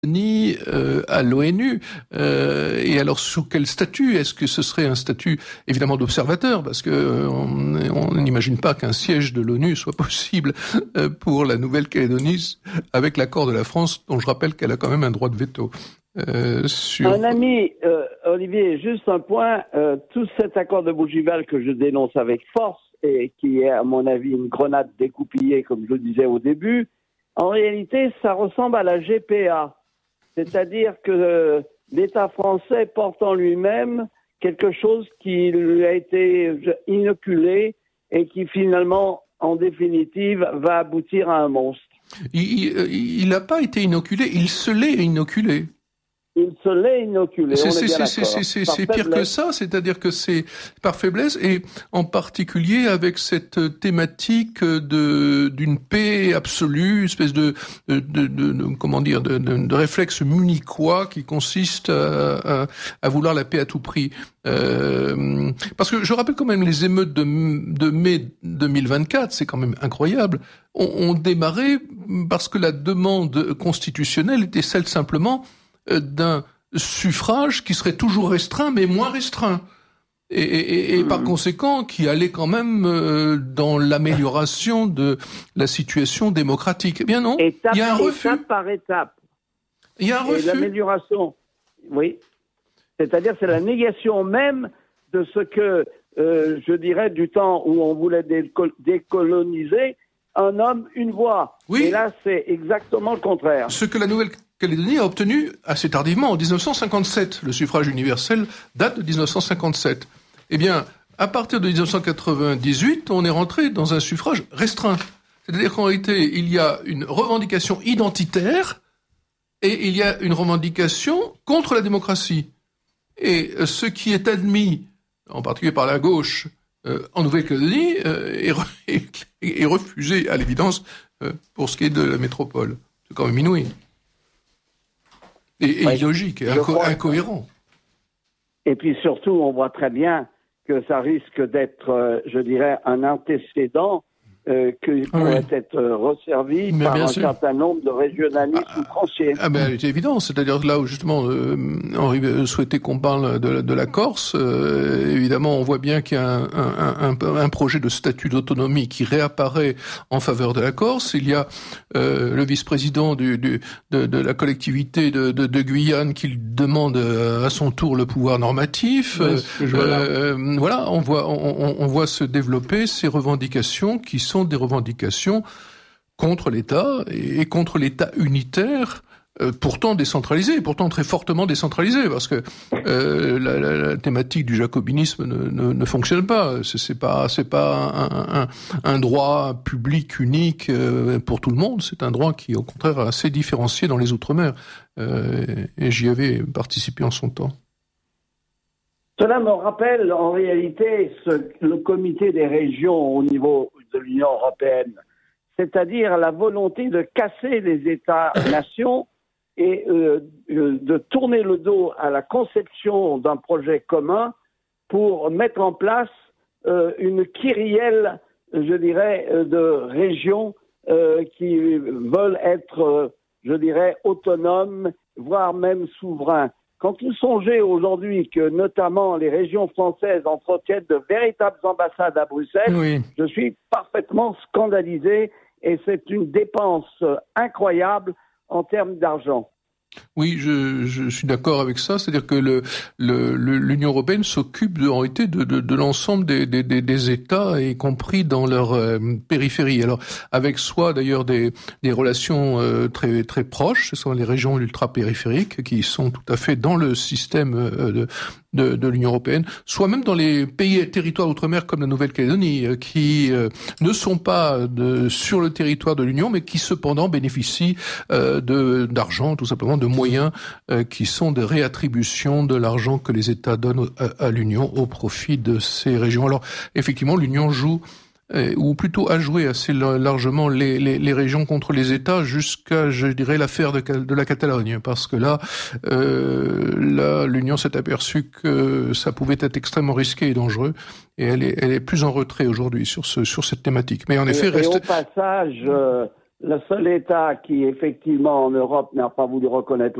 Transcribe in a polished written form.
Ni à l'ONU, et alors sous quel statut? Est-ce que ce serait un statut évidemment d'observateur, parce que on n'imagine pas qu'un siège de l'ONU soit possible pour la Nouvelle-Calédonie avec l'accord de la France, dont je rappelle qu'elle a quand même un droit de veto. Un ami, Olivier, juste un point, tout cet accord de Bougival que je dénonce avec force et qui est à mon avis une grenade découpillée, comme je le disais au début, en réalité ça ressemble à la GPA. C'est-à-dire que l'État français porte en lui-même quelque chose qui lui a été inoculé et qui finalement, en définitive, va aboutir à un monstre. Il n'a pas été inoculé, il se l'est inoculé. Il se l'est inoculé, on est bien d'accord. C'est pire que ça, c'est-à-dire que c'est par faiblesse, et en particulier avec cette thématique d'une paix absolue, espèce de réflexe munichois qui consiste à vouloir la paix à tout prix. Parce que je rappelle quand même les émeutes de mai 2024, c'est quand même incroyable, ont démarré parce que la demande constitutionnelle était celle simplement d'un suffrage qui serait toujours restreint, mais moins restreint. Et par conséquent, qui allait quand même dans l'amélioration de la situation démocratique. Eh bien non, il y a un refus. Étape par étape. Il y a un refus. Et l'amélioration, oui. C'est-à-dire, c'est la négation même de ce que, je dirais, du temps où on voulait décoloniser, un homme, une voix. Oui. Et là, c'est exactement le contraire. Ce que la Nouvelle-Calédonie a obtenu assez tardivement, en 1957. Le suffrage universel date de 1957. Eh bien, à partir de 1998, on est rentré dans un suffrage restreint. C'est-à-dire qu'en réalité, il y a une revendication identitaire et il y a une revendication contre la démocratie. Et ce qui est admis, en particulier par la gauche, en Nouvelle-Calédonie, est refusé à l'évidence pour ce qui est de la métropole. C'est quand même inouï. Et illogique, et incohérent. Et puis surtout, on voit très bien que ça risque d'être, je dirais, un antécédent qui pourrait être resservi par un certain nombre de régionalistes outranciers. C'est évident, c'est-à-dire là où justement Henri souhaitait qu'on parle de la Corse, évidemment on voit bien qu'il y a un projet de statut d'autonomie qui réapparaît en faveur de la Corse. Il y a le vice-président de la collectivité de Guyane qui demande à son tour le pouvoir normatif. Voilà, on voit se développer ces revendications qui sont des revendications contre l'État et contre l'État unitaire, pourtant décentralisé, pourtant très fortement décentralisé, parce que la thématique du jacobinisme ne fonctionne pas. C'est pas un droit public unique pour tout le monde. C'est un droit qui, au contraire, est assez différencié dans les Outre-mer. Et j'y avais participé en son temps. Cela me rappelle en réalité le comité des régions au niveau de l'Union européenne, c'est-à-dire la volonté de casser les États-nations et de tourner le dos à la conception d'un projet commun pour mettre en place une kyrielle, je dirais, de régions qui veulent être, je dirais, autonomes, voire même souverains. Quand vous songez aujourd'hui que notamment les régions françaises entretiennent de véritables ambassades à Bruxelles, oui. Je suis parfaitement scandalisé et c'est une dépense incroyable en termes d'argent. Oui, je suis d'accord avec ça. C'est-à-dire que l'Union européenne s'occupe en réalité de l'ensemble des États, y compris dans leur périphérie. Alors, avec soi d'ailleurs des relations très très proches. Ce sont les régions ultra-périphériques qui sont tout à fait dans le système de l'Union européenne, soit même dans les pays et territoires outre-mer comme la Nouvelle-Calédonie, qui ne sont pas sur le territoire de l'Union, mais qui cependant bénéficient d'argent, tout simplement, de moyens qui sont des réattributions de l'argent que les États donnent à l'Union au profit de ces régions. Alors, effectivement, l'Union joue, ou plutôt a joué assez largement les régions contre les États jusqu'à, je dirais, l'affaire de la Catalogne, parce que là, l'Union s'est aperçue que ça pouvait être extrêmement risqué et dangereux, et elle est plus en retrait aujourd'hui sur cette thématique. Mais en effet, et au passage, le seul État qui, effectivement, en Europe, n'a pas voulu reconnaître